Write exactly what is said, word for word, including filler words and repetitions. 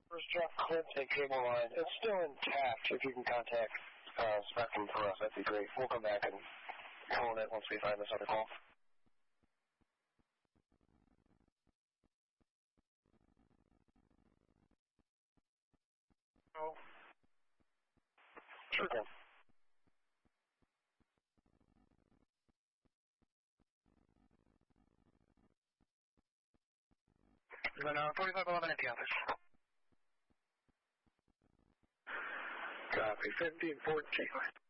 First Jeff Clinton cable line. It's still intact. If you can contact uh, Spectrum for us, that'd be great. We'll come back and phone it once we find this other call. Oh. Sure thing. Then uh, forty-five eleven at the office. Copy. fifteen fourteen.